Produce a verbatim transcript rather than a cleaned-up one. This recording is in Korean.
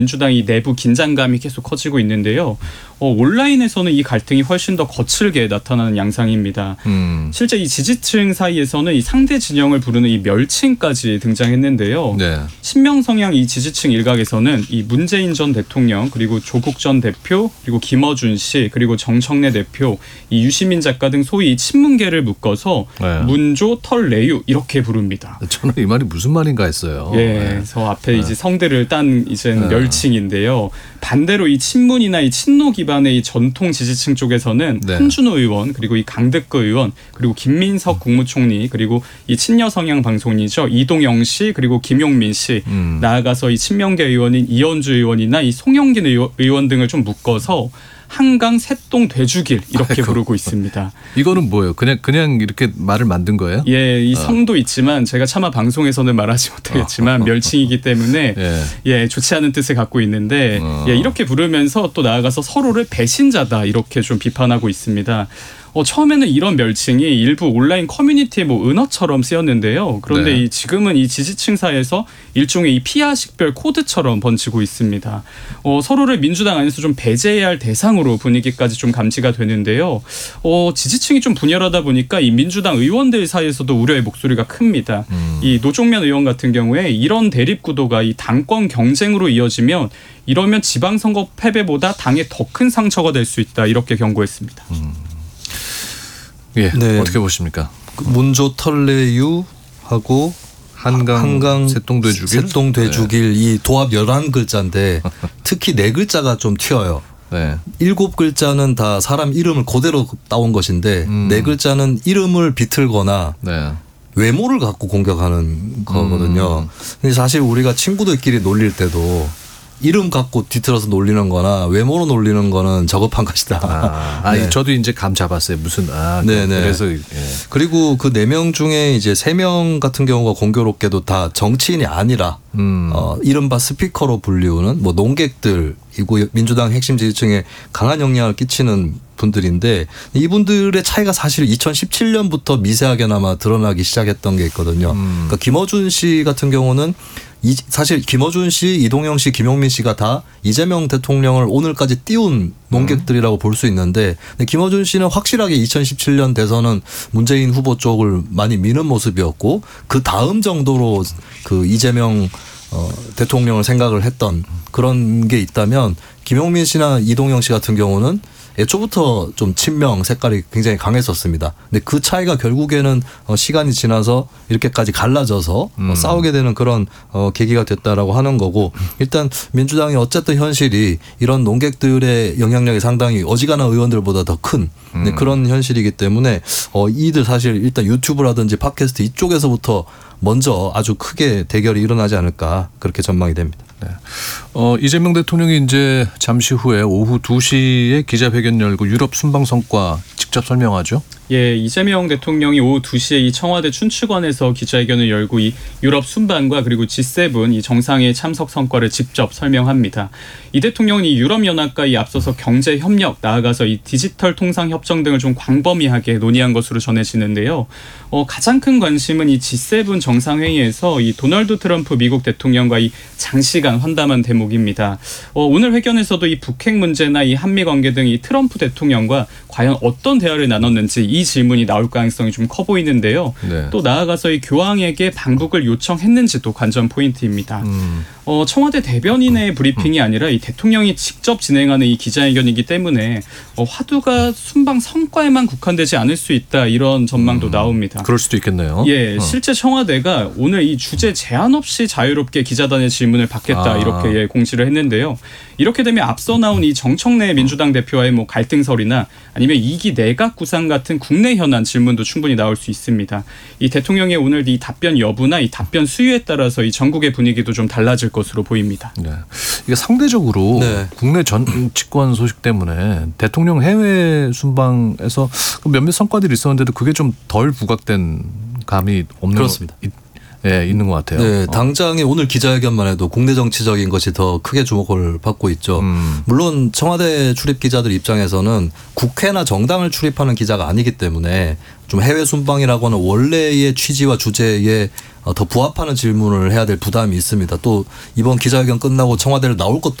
민주당이 내부 긴장감이 계속 커지고 있는데요. 어, 온라인에서는 이 갈등이 훨씬 더 거칠게 나타나는 양상입니다. 음. 실제 이 지지층 사이에서는 이 상대 진영을 부르는 이 멸칭까지 등장했는데요. 네. 친명 성향 이 지지층 일각에서는 이 문재인 전 대통령 그리고 조국 전 대표 그리고 김어준 씨 그리고 정청래 대표 이 유시민 작가 등 소위 친문계를 묶어서 네. 문조 털레유 이렇게 부릅니다. 저는 이 말이 무슨 말인가 했어요. 예, 네. 그래서 앞에 네. 이제 성들을 딴 이제 네. 멸칭인데요. 반대로 이 친문이나 이 친노 기반의 이 전통 지지층 쪽에서는 네. 한준호 의원 그리고 이 강덕구 의원 그리고 김민석 국무총리 그리고 이 친여 성향 방송이죠 이동영 씨 그리고 김용민 씨 음. 나아가서 이 친명계 의원인 이현주 의원이나 이 송영긴 의원 등을 좀 묶어서 한강 새똥 돼죽일 이렇게 아이고. 부르고 있습니다. 이거는 뭐예요? 그냥 그냥 이렇게 말을 만든 거예요? 예, 이 성도 어. 있지만 제가 차마 방송에서는 말하지 못하겠지만 어. 멸칭이기 때문에 예. 예, 좋지 않은 뜻을 갖고 있는데 어. 예, 이렇게 부르면서 또 나아가서 서로를 배신자다 이렇게 좀 비판하고 있습니다. 어, 처음에는 이런 멸칭이 일부 온라인 커뮤니티의 뭐 은어처럼 쓰였는데요. 그런데 네. 이 지금은 이 지지층 사이에서 일종의 이 피아 식별 코드처럼 번지고 있습니다. 어, 서로를 민주당 안에서 좀 배제해야 할 대상으로 분위기까지 좀 감지가 되는데요. 어, 지지층이 좀 분열하다 보니까 이 민주당 의원들 사이에서도 우려의 목소리가 큽니다. 음. 이 노종면 의원 같은 경우에 이런 대립 구도가 이 당권 경쟁으로 이어지면 이러면 지방선거 패배보다 당에 더 큰 상처가 될 수 있다 이렇게 경고했습니다. 음. 예, 네. 어떻게 보십니까? 그 문조 털레유하고 한강, 한강 새똥돼죽일, 새똥돼죽일 네. 이 도합 열한 글자인데 특히 네 글자가 좀 튀어요. 네. 일곱 글자는 다 사람 이름을 그대로 따온 것인데 음. 네 글자는 이름을 비틀거나 네. 외모를 갖고 공격하는 거거든요. 음. 근데 사실 우리가 친구들끼리 놀릴 때도 이름 갖고 뒤틀어서 놀리는 거나 외모로 놀리는 거는 저급한 것이다. 아, 네. 아 저도 이제 감 잡았어요. 무슨, 아, 네네. 그래서. 예. 그리고 그 네 명 중에 이제 세 명 같은 경우가 공교롭게도 다 정치인이 아니라, 음. 어, 이른바 스피커로 불리우는 뭐 농객들이고 민주당 핵심 지지층에 강한 영향을 끼치는 분들인데 이분들의 차이가 사실 이천십칠 년부터 미세하게나마 드러나기 시작했던 게 있거든요. 음. 그러니까 김어준 씨 같은 경우는 이 사실 김어준 씨, 이동영 씨, 김용민 씨가 다 이재명 대통령을 오늘까지 띄운 농객들이라고 음. 볼 수 있는데 김어준 씨는 확실하게 이천십칠 년 대선은 문재인 후보 쪽을 많이 미는 모습이었고 그 다음 정도로 그 이재명 어, 대통령을 생각을 했던 그런 게 있다면 김용민 씨나 이동영 씨 같은 경우는 애초부터 좀 친명 색깔이 굉장히 강했었습니다. 근데 그 차이가 결국에는 시간이 지나서 이렇게까지 갈라져서 음. 싸우게 되는 그런 계기가 됐다라고 하는 거고 일단 민주당이 어쨌든 현실이 이런 농객들의 영향력이 상당히 어지간한 의원들보다 더 큰 음. 그런 현실이기 때문에 이들 사실 일단 유튜브라든지 팟캐스트 이쪽에서부터 먼저 아주 크게 대결이 일어나지 않을까 그렇게 전망이 됩니다. 네. 어, 이재명 대통령이 이제 잠시 후에 오후 두 시에 기자회견 열고 유럽 순방 성과 직접 설명하죠? 예, 이재명 대통령이 오후 두 시에 이 청와대 춘추관에서 기자회견을 열고 이 유럽 순방과 그리고 지 세븐 이 정상회의 참석 성과를 직접 설명합니다. 이 대통령은 이 유럽연합과 이 앞서서 경제 협력 나아가서 이 디지털 통상 협정 등을 좀 광범위하게 논의한 것으로 전해지는데요. 어, 가장 큰 관심은 이 지 세븐 정상회의에서 이 도널드 트럼프 미국 대통령과 이 장시간 환담한 대목입니다. 어, 오늘 회견에서도 이 북핵 문제나 이 한미 관계 등 이 트럼프 대통령과 과연 어떤 대화를 나눴는지 이 질문이 나올 가능성이 좀 커 보이는데요. 네. 또 나아가서 이 교황에게 방북을 요청했는지도 관전 포인트입니다. 음. 어, 청와대 대변인의 브리핑이 아니라 이 대통령이 직접 진행하는 이 기자회견이기 때문에 어, 화두가 순방 성과에만 국한되지 않을 수 있다 이런 전망도 음. 나옵니다. 그럴 수도 있겠네요. 예, 어. 실제 청와대가 오늘 이 주제 제한 없이 자유롭게 기자단의 질문을 받겠다 아. 이렇게 예, 공지를 했는데요. 이렇게 되면 앞서 나온 이 정청래 민주당 대표와의 뭐 갈등설이나 아니면 이기 내각 구상 같은 국내 현안 질문도 충분히 나올 수 있습니다. 이 대통령의 오늘 이 답변 여부나 이 답변 수위에 따라서 이 전국의 분위기도 좀 달라질 것으로 보입니다. 네. 이게 상대적으로 네. 국내 정치권 소식 때문에 대통령 해외 순방에서 몇몇 성과들이 있었는데도 그게 좀 덜 부각된 감이 없는 그렇습니다. 것, 네, 있는 것 같아요. 네, 당장에 어. 오늘 기자회견만 해도 국내 정치적인 것이 더 크게 주목을 받고 있죠. 음. 물론 청와대 출입 기자들 입장에서는 국회나 정당을 출입하는 기자가 아니기 때문에 좀 해외 순방이라고는 원래의 취지와 주제에 더 부합하는 질문을 해야 될 부담이 있습니다. 또 이번 기자회견 끝나고 청와대를 나올 것도